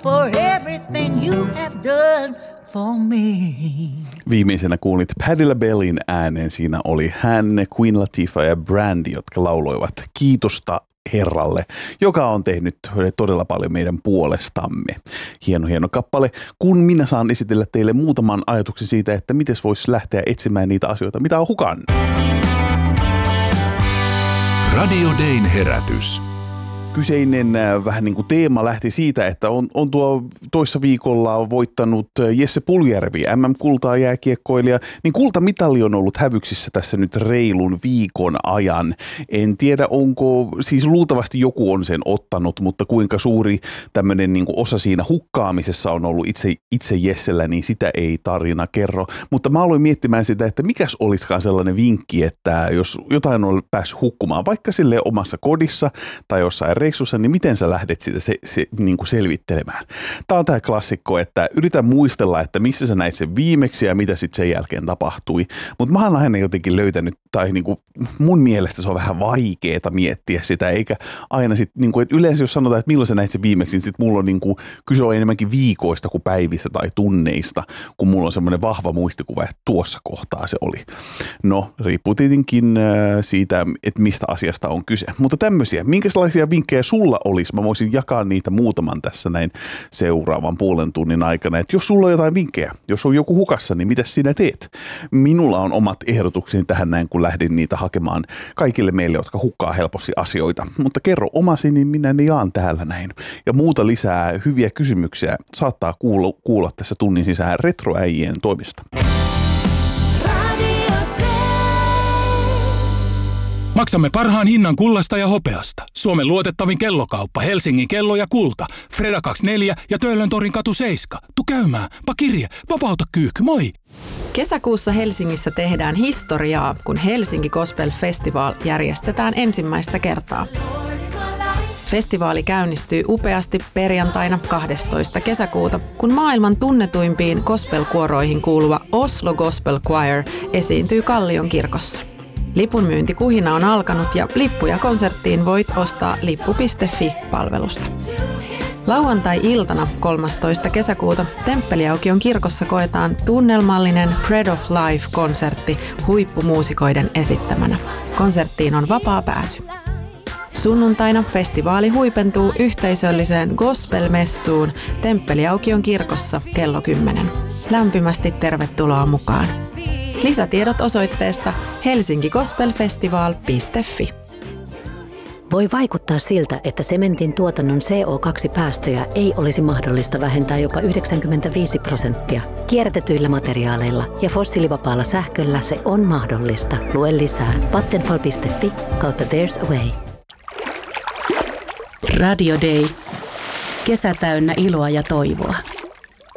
for everything you have done for me. Viimeisenä kuulit Patti LaBellin äänen. Siinä oli hän, Queen Latifah ja Brandy, jotka lauloivat kiitosta Herralle, joka on tehnyt todella paljon meidän puolestamme. Hieno kappale, kun minä saan esitellä teille muutaman ajatuksen siitä, että miten voisi lähteä etsimään niitä asioita, mitä on hukannut. Radio Dayn herätys. Kyseinen vähän niin kuin teema lähti siitä, että on tuo toissa viikolla voittanut Jesse Puljärvi, MM-kultaa jääkiekkoilija, niin kultamitali on ollut hävyksissä tässä nyt reilun viikon ajan. En tiedä, onko, siis luultavasti joku on sen ottanut, mutta kuinka suuri tämmöinen niin kuin osa siinä hukkaamisessa on ollut itse Jessellä, niin sitä ei tarina kerro. Mutta mä aloin miettimään sitä, että mikäs olisikaan sellainen vinkki, että jos jotain on päässyt hukkumaan, vaikka sille omassa kodissa tai jossain reissussa, niin miten sä lähdet sitä niin kuin selvittelemään? Tämä on tämä klassikko, että yritän muistella, että missä sä näit sen viimeksi ja mitä sitten sen jälkeen tapahtui. Mutta mä oon aina jotenkin löytänyt, tai niin kuin mun mielestä se on vähän vaikeaa miettiä sitä, eikä aina sitten, niin kuin, että yleensä jos sanotaan, että milloin sä näit sen viimeksi, niin sitten mulla on niin kuin, kyse on enemmänkin viikoista kuin päivistä tai tunneista, kun mulla on semmoinen vahva muistikuva, että tuossa kohtaa se oli. No, riippuu tietenkin siitä, että mistä asiasta on kyse. Mutta tämmöisiä, minkälaisia vinkkejä sulla olisi? Mä voisin jakaa niitä muutaman tässä näin seuraavan puolen tunnin aikana. Että jos sulla on jotain vinkkejä, jos on joku hukassa, niin mitä sinä teet? Minulla on omat ehdotukseni tähän näin, kun lähdin niitä hakemaan kaikille meille, jotka hukkaa helposti asioita. Mutta kerro omasi, niin minä ne jaan täällä näin. Ja muuta lisää hyviä kysymyksiä saattaa kuulla tässä tunnin sisään retroäijien toimista. Maksamme parhaan hinnan kullasta ja hopeasta. Suomen luotettavin kellokauppa, Helsingin kello ja kulta. Freda 24 ja Töölöntorin katu 7. Tu käymään, pakirje, vapauta kyykky, moi! Kesäkuussa Helsingissä tehdään historiaa, kun Helsinki Gospel Festival järjestetään ensimmäistä kertaa. Festivaali käynnistyy upeasti perjantaina 12. kesäkuuta, kun maailman tunnetuimpiin gospel-kuoroihin kuuluva Oslo Gospel Choir esiintyy Kallion kirkossa. Lipunmyyntikuhina on alkanut ja lippuja konserttiin voit ostaa lippu.fi-palvelusta. Lauantai-iltana 13. kesäkuuta Temppeliaukion kirkossa koetaan tunnelmallinen Bread of Life-konsertti huippumuusikoiden esittämänä. Konserttiin on vapaa pääsy. Sunnuntaina festivaali huipentuu yhteisölliseen gospel-messuun Temppeliaukion kirkossa kello 10. Lämpimästi tervetuloa mukaan. Lisätiedot osoitteesta helsinkigospelfestival.fi. Voi vaikuttaa siltä, että sementin tuotannon CO2-päästöjä ei olisi mahdollista vähentää jopa 95%. Kierrätetyillä materiaaleilla ja fossiilivapaalla sähköllä se on mahdollista. Lue lisää vattenfall.fi/there's a way. Radio Day. Kesä täynnä iloa ja toivoa.